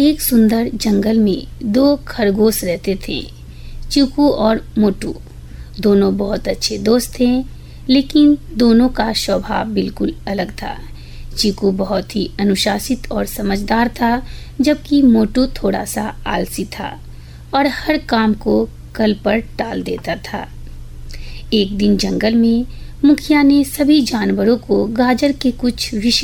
एक सुंदर जंगल में दो खरगोश रहते थे, चीकू और मोटू। दोनों बहुत अच्छे दोस्त थे, लेकिन दोनों का स्वभाव बिल्कुल अलग था। चीकू बहुत ही अनुशासित और समझदार था, जबकि मोटू थोड़ा सा आलसी था और हर काम को कल पर टाल देता था। एक दिन जंगल में मुखिया ने सभी जानवरों को गाजर के कुछ विशेष